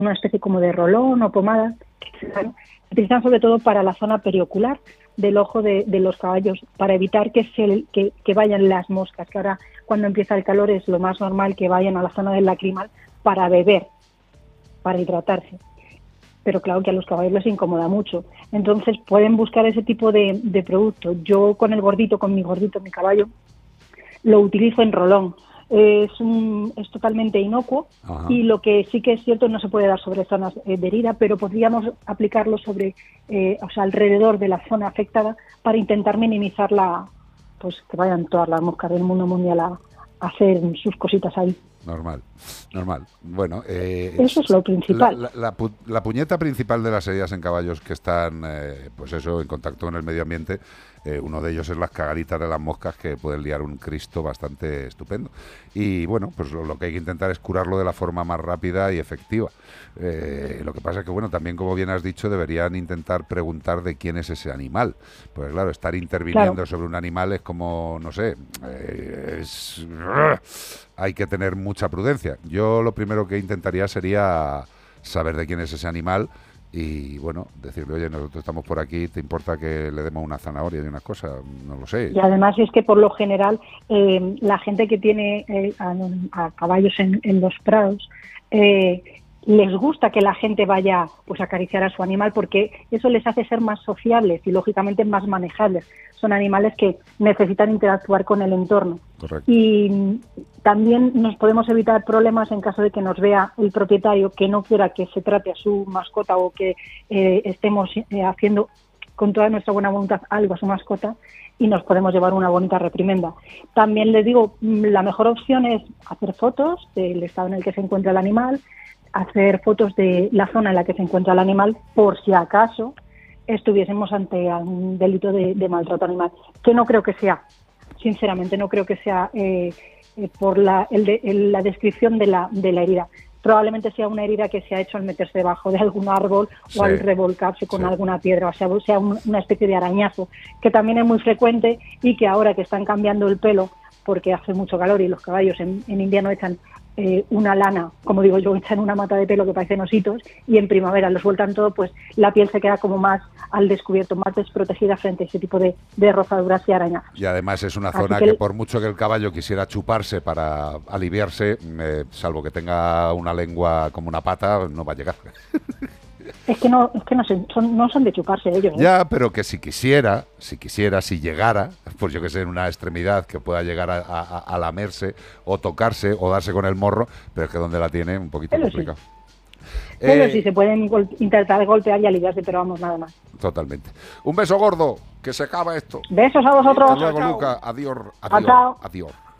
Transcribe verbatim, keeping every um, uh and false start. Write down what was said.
una especie como de rolón o pomada, que se utilizan, se utilizan sobre todo para la zona periocular del ojo de, de los caballos, para evitar que, se, que, que vayan las moscas, que ahora cuando empieza el calor es lo más normal que vayan a la zona del lacrimal para beber, para hidratarse. Pero claro que a los caballos les incomoda mucho. Entonces pueden buscar ese tipo de, de producto. Yo con el gordito, con mi gordito, mi caballo, lo utilizo en rolón. Es, un, es totalmente inocuo. Ajá. Y lo que sí que es cierto, no se puede dar sobre zonas eh, de herida, pero podríamos aplicarlo sobre, eh, o sea, alrededor de la zona afectada para intentar minimizar la, pues que vayan todas las moscas del mundo mundial a, a hacer sus cositas ahí. Normal, normal. Bueno, eh, eso es lo principal. La, la, la, pu la puñeta principal de las heridas en caballos que están, eh, pues eso, en contacto con el medio ambiente, eh, uno de ellos es las cagaditas de las moscas, que pueden liar un Cristo bastante estupendo. Y bueno, pues lo, lo que hay que intentar es curarlo de la forma más rápida y efectiva. Eh, lo que pasa es que, bueno, también, como bien has dicho, deberían intentar preguntar de quién es ese animal. Pues claro, estar interviniendo claro. sobre un animal es como, no sé, eh, es... hay que tener mucha prudencia. Yo lo primero que intentaría sería saber de quién es ese animal y, bueno, decirle, oye, nosotros estamos por aquí, ¿te importa que le demos una zanahoria y unas cosas? No lo sé. Y además es que, por lo general, eh, la gente que tiene eh, a, a caballos en, en los prados, eh, les gusta que la gente vaya pues a acariciar a su animal, porque eso les hace ser más sociables y, lógicamente, más manejables. Son animales que necesitan interactuar con el entorno. Correcto. Y también nos podemos evitar problemas en caso de que nos vea el propietario que no quiera que se trate a su mascota o que eh, estemos eh, haciendo con toda nuestra buena voluntad algo a su mascota, y nos podemos llevar una bonita reprimenda. También les digo, la mejor opción es hacer fotos del estado en el que se encuentra el animal, hacer fotos de la zona en la que se encuentra el animal, por si acaso estuviésemos ante un delito de, de maltrato animal, que no creo que sea, sinceramente no creo que sea eh, eh, por la, el de, el, la descripción de la, de la herida. Probablemente sea una herida que se ha hecho al meterse debajo de algún árbol sí. o al revolcarse con sí. alguna piedra, o sea, sea un, una especie de arañazo, que también es muy frecuente y que ahora que están cambiando el pelo, porque hace mucho calor y los caballos en, en invierno echan eh, una lana, como digo yo, echan una mata de pelo que parecen ositos, y en primavera lo sueltan todo, pues la piel se queda como más al descubierto, más desprotegida frente a ese tipo de, de rozaduras y arañazos. Y además es una zona que, que por mucho que el caballo quisiera chuparse para aliviarse, eh, salvo que tenga una lengua como una pata, no va a llegar. Es que no, es que no, se, son, no son de chuparse ellos. ¿eh? Ya, pero que si quisiera, si quisiera, si llegara, pues yo que sé, en una extremidad que pueda llegar a, a, a lamerse o tocarse o darse con el morro, pero es que donde la tiene un poquito pero complicado. Sí. Pero eh, sí se pueden gol intentar golpear y aliviarse, pero vamos, nada más. Totalmente. Un beso gordo, que se acaba esto. Besos a vosotros. Hasta luego, Luca. Adiós, adiós, adiós.